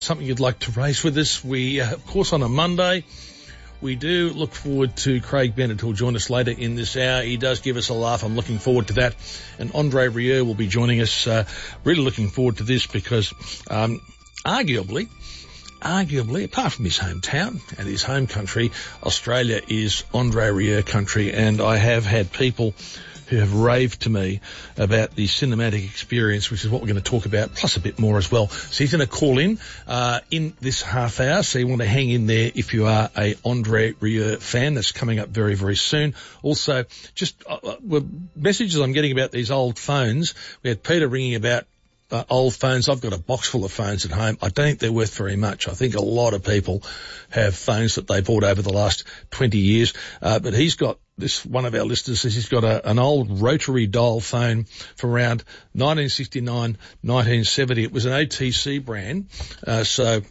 something you'd like to raise with us, we, of course, on a Monday, we do look forward to Craig Bennett, who'll join us later in this hour. He does give us a laugh. I'm looking forward to that. And Andre Rieu will be joining us. Really looking forward to this because, arguably, apart from his hometown and his home country, Australia is Andre Rieu country. And I have had people who have raved to me about the cinematic experience, which is what we're going to talk about, plus a bit more as well. So he's going to call in this half hour, so you want to hang in there if you are a Andre Rieu fan. That's coming up very, very soon. Also, just messages I'm getting about these old phones. We had Peter ringing about old phones. I've got a box full of phones at home. I don't think they're worth very much. I think a lot of people have phones that they bought over the last 20 years. But he's got this, one of our listeners says he's got an old rotary dial phone from around 1969, 1970. It was an OTC brand. The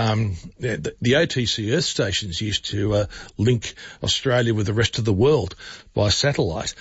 OTC Earth stations used to link Australia with the rest of the world by satellite.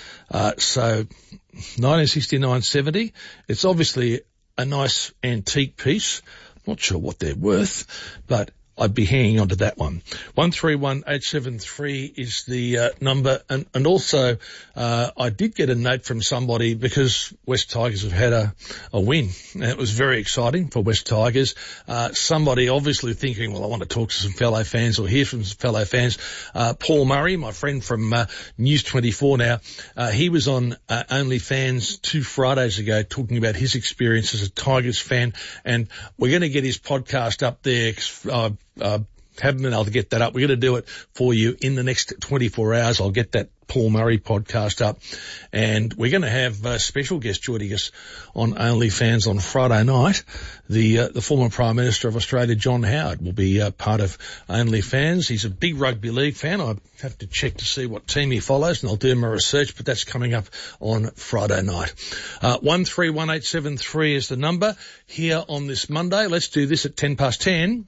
1969, 70, it's obviously a nice antique piece. Not sure what they're worth, but I'd be hanging on to that one. 131873 is the number. And also, I did get a note from somebody because West Tigers have had a win. And it was very exciting for West Tigers. Somebody obviously thinking, well, I want to talk to some fellow fans or hear from some fellow fans. Paul Murray, my friend from News 24 now, he was on OnlyFans 2 Fridays ago talking about his experience as a Tigers fan. And we're going to get his podcast up there. Haven't been able to get that up. We're going to do it for you in the next 24 hours. I'll get that Paul Murray podcast up, and we're going to have a special guest joining us on OnlyFans on Friday night. The former Prime Minister of Australia, John Howard, will be part of OnlyFans. He's a big rugby league fan. I have to check to see what team he follows, and I'll do my research, but that's coming up on Friday night. 131873 is the number here on this Monday. Let's do this at 10:10.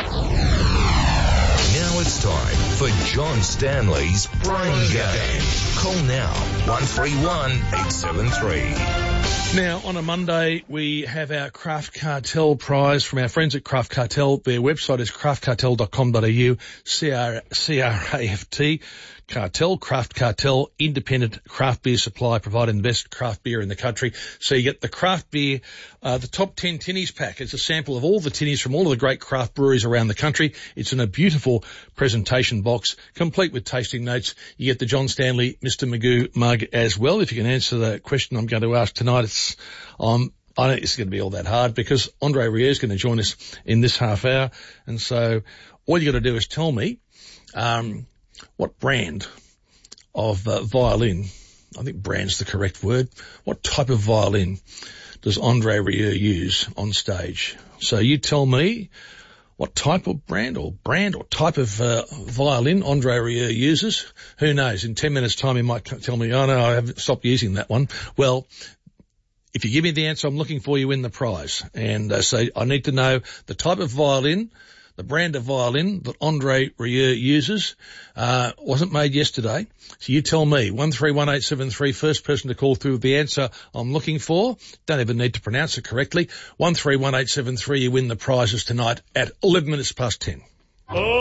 Now it's time for John Stanley's Brain Game. Call now, 131873. Now, on a Monday, we have our Craft Cartel prize from our friends at Craft Cartel. Their website is craftcartel.com.au, C-R-A-F-T, Cartel, Craft Cartel, independent craft beer supply, providing the best craft beer in the country. So you get the craft beer, the top 10 tinnies pack. It's a sample of all the tinnies from all of the great craft breweries around the country. It's in a beautiful presentation box, complete with tasting notes. You get the John Stanley Mr. Magoo mug as well. If you can answer the question I'm going to ask tonight, I don't think it's going to be all that hard because Andre Rieu is going to join us in this half hour. And so all you got to do is tell me, what brand of violin, I think brand's the correct word, what type of violin does Andre Rieu use on stage? So you tell me what type of brand or type of violin Andre Rieu uses. Who knows? In 10 minutes' time, he might tell me, oh, no, I haven't stopped using that one. Well, if you give me the answer, I'm looking for you in the prize. And so I need to know the type of violin, the brand of violin that Andre Rieu uses. Wasn't made yesterday. So you tell me, 131873, first person to call through with the answer I'm looking for. Don't even need to pronounce it correctly. 131873, you win the prizes tonight at 11 minutes past 10.